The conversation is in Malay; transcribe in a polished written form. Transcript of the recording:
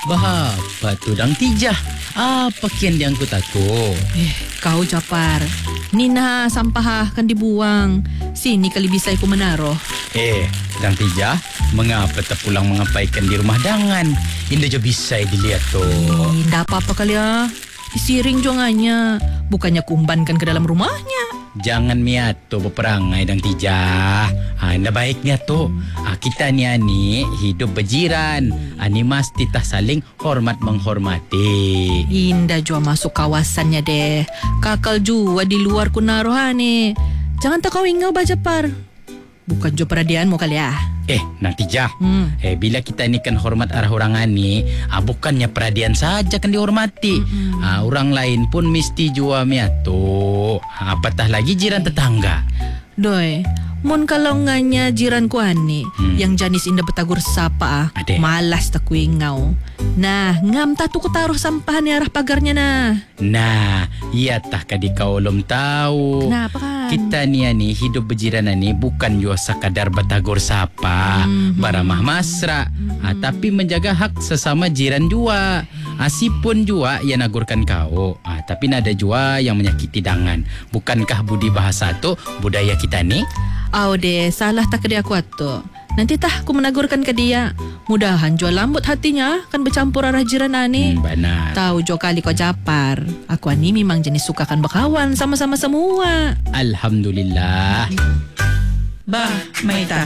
Bahapa tu dang tijah. Apa kian diangkut aku? Kau Japar. Nina sampah akan dibuang. Sini kali bisa aku menaruh. Dang tijah, mengapa tak pulang mengapaikan di rumah dangan? Indah jo bisa dilihat tu. Nggak apa-apa kali ya. Disiring jongannya. Bukannya kumbankan ke dalam rumahnya. Jangan miato berperangai dang tijah. Indah baiknya tu. Kita ni ani hidup berjiran. Ani mesti tak saling hormat menghormati. Indah jua masuk kawasannya deh. Kakal jua di luar kunarohane. Jangan tak kau ingau Bajapar. Bukan jua peradianmu kali ya. Nang tijah. Bila kita ni kan hormat arah orang ani, bukannya peradian saja kan dihormati. Orang lain pun mesti jua miato. Apatah lagi jiran tetangga. Doi, mun kalau nganya jiranku ani yang janis indah betagur sapa Ade. malas tak kuingau. Nah, ngam tatu ku taruh sampahan ni arah pagarnya nah. Nah, iya tah kadi kau belum tahu. Kenapa kan? Kita ni hidup berjiran ni bukan jua sekadar betagur sapa, baramah masra, tapi menjaga hak sesama jiran jua. Asipun jua yang nagurkan kau, tapi nada jua yang menyakiti dangan. Bukankah budi bahasa tu budaya kita ni? Deh, salah tak ke dia aku atu. Nanti tah aku menagurkan ke dia. Mudahan jua lambut hatinya kan bercampur arah jiran ani. Benar. Tahu jo kali kau Japar. Aku ani memang jenis sukakan berkawan sama-sama semua. Alhamdulillah. Bah, Maita.